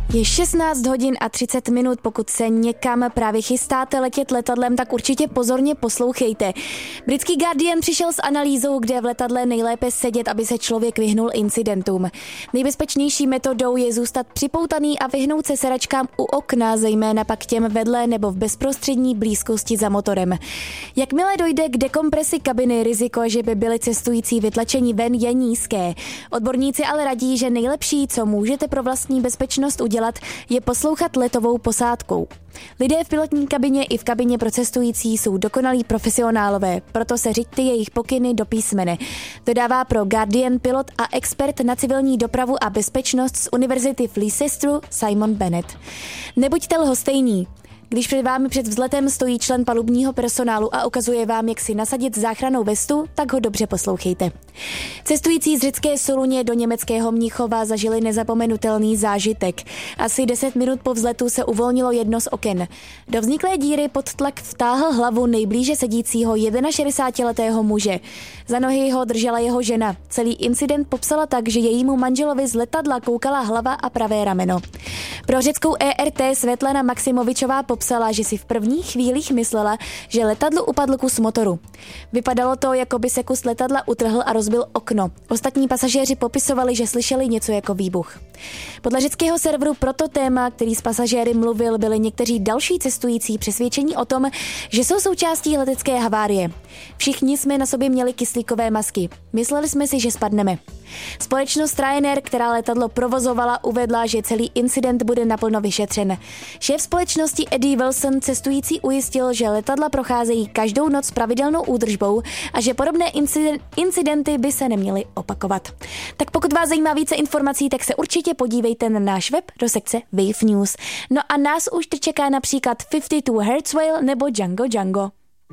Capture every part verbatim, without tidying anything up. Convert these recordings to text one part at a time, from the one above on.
Je šestnáct hodin a třicet minut, pokud se někam právě chystáte letět letadlem, tak určitě pozorně poslouchejte. Britský Guardian přišel s analýzou, kde v letadle nejlépe sedět, aby se člověk vyhnul incidentům. Nejbezpečnější metodou je zůstat připoutaný a vyhnout se sedačkám u okna, zejména pak těm vedle nebo v bezprostřední blízkosti za motorem. Jakmile dojde k dekompresi kabiny, riziko, že by byli cestující vytlačeni ven, je nízké. Odborníci ale radí, že nejlepší, co můžete pro vlastní bezpečnost udělat, je poslouchat letovou posádkou. Lidé v pilotní kabině i v kabině pro cestující jsou dokonalí profesionálové, proto se řiďte jejich pokyny do písmene. Dodává pro Guardian pilot a expert na civilní dopravu a bezpečnost z univerzity v Leicesteru Simon Bennett. Nebuďte lhostejní. Když před vámi před vzletem stojí člen palubního personálu a ukazuje vám, jak si nasadit záchrannou vestu, tak ho dobře poslouchejte. Cestující z řecké Soluně do německého Mnichova zažili nezapomenutelný zážitek. Asi deset minut po vzletu se uvolnilo jedno z oken. Do vzniklé díry pod tlak vtáhl hlavu nejblíže sedícího šedesátiletého muže. Za nohy ho držela jeho žena. Celý incident popsala tak, že jejímu manželovi z letadla koukala hlava a pravé rameno. Pro řeckou E R T Svetlana Maximovičová popsala, že si v prvních chvílích myslela, že letadlu upadl kus motoru. Vypadalo to, jako by se kus letadla utrhl a rozbil okno. Ostatní pasažéři popisovali, že slyšeli něco jako výbuch. Podle řeckého serveru Proto téma, který s pasažéry mluvil, byli někteří další cestující přesvědčení o tom, že jsou součástí letecké havárie. Všichni jsme na sobě měli kyslíkové masky. Mysleli jsme si, že spadneme. Společnost Ryanair, která letadlo provozovala, uvedla, že celý incident bude naplno vyšetřen. Šéf společnosti Eddie Wilson cestující ujistil, že letadla procházejí každou noc pravidelnou údržbou a že podobné incidenty by se neměly opakovat. Tak pokud vás zajímá více informací, tak se určitě podívejte na náš web do sekce Wave News. No a nás už čeká například padesát dva Hertz Whale nebo Django Django.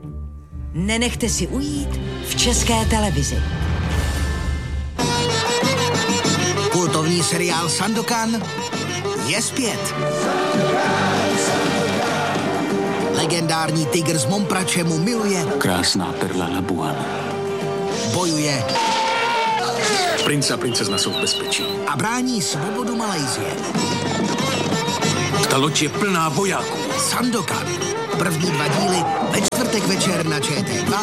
Nenechte si ujít v České televizi. Kultovní seriál Sandokan je zpět. Legendární tygr z Momprače mu miluje. Krásná perla Labuan. Bojuje. Princ a princezna jsou v bezpečí. A brání svobodu Malajsie. Ta loď je plná vojáků. Sandokan. První dva díly ve čtvrtek večer na Č T dva